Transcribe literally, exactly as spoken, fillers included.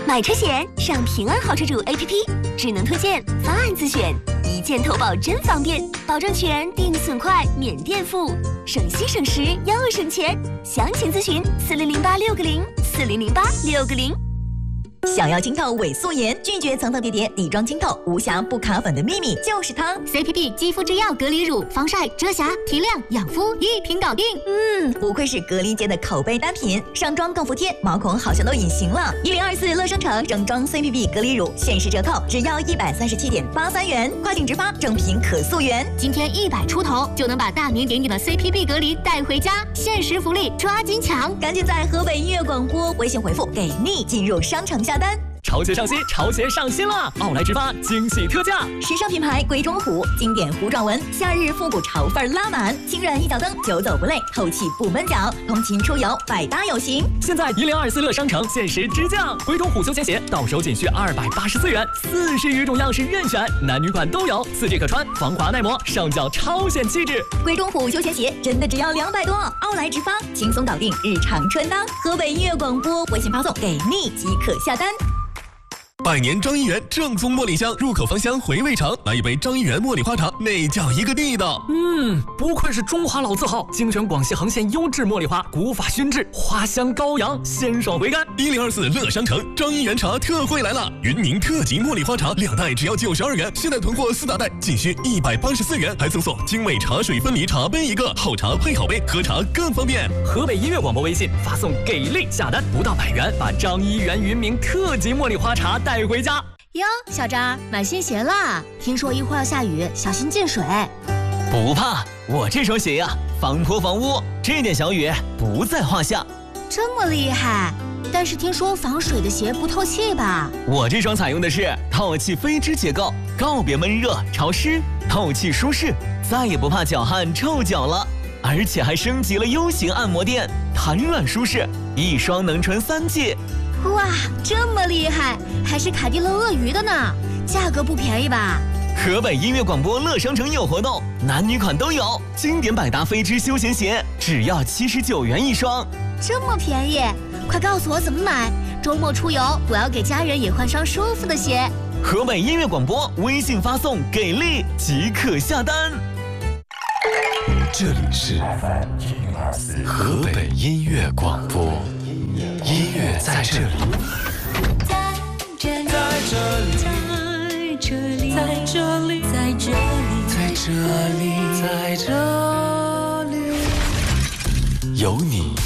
买车险上平安好车主 A P P， 智能推荐，方案自选，一键投保真方便，保证全，定损快，免垫付，省心省时又省钱。详情咨询四零零八六个零四零零八六个零。 想要清透伪素颜，拒绝层层叠叠底妆清透，无瑕不卡粉的秘密就是它 C P P 肌肤之钥隔离乳，防晒、遮瑕、提亮、养肤一瓶搞定。 嗯，不愧是隔离界的口碑单品，上妆更服帖，毛孔好像都隐形了。一零二四乐生城整装 C P P 隔离乳限时折扣，只要一百三十七点八三元，快订直发，正品可溯源。 今天一百出头就能把大名鼎鼎的 C P P 隔离带回家，限时福利抓紧抢！ 赶紧在河北音乐广播微信回复给力进入商城下单。 潮鞋上新，潮鞋上新了！奥莱直发惊喜特价， 时尚品牌鬼冢虎，经典弧状纹，夏日复古潮范拉满，轻软一脚蹬，久走不累，透气不闷脚，通勤出游百搭有型。 现在一零二四乐商城限时直降，鬼冢虎休闲鞋到手仅需二百八十四元，四十余种样式任选，男女款都有，四季可穿，防滑耐磨，上脚超显气质。 鬼冢虎休闲鞋真的只要两百多，奥莱直发轻松搞定日常穿搭。河北音乐广播微信发送给力即可下单。 百年张一元正宗茉莉香，入口芳香，回味长。来一杯张一元茉莉花茶，那叫一个地道。 嗯，不愧是中华老字号，精选广西恒县优质茉莉花，古法熏制，花香高扬，鲜爽回甘。 一零二四乐商城张一元茶特惠来了，云宁特级茉莉花茶两袋只要九十二元，现在囤货四大袋仅需一百八十四元，还赠送精美茶水分离茶杯一个，好茶配好杯，喝茶更方便。 河北音乐广播微信发送给力下单，不到百元，把张一元云明特级茉莉花茶带带回家哟，小张买新鞋啦！听说一会儿要下雨，小心进水。 不怕，我这双鞋呀、啊，防泼防污，这点小雨不在话下。 这么厉害？但是听说防水的鞋不透气吧？ 我这双采用的是透气飞织结构，告别闷热潮湿，透气舒适，再也不怕脚汗臭脚了。而且还升级了 U 型按摩垫，弹软舒适，一双能穿三季。 哇，这么厉害，还是凯迪乐鳄鱼的呢，价格不便宜吧？ 河北音乐广播乐商城有活动，男女款都有，经典百搭飞织休闲鞋只要七十九元一双， 这么便宜，快告诉我怎么买，周末出游我要给家人也换双舒服的鞋。 河北音乐广播微信发送给力即可下单。 这里是河北音乐广播，音乐在这里， 在这里，在这里，在这里，在这里， 在这里，在这里，有你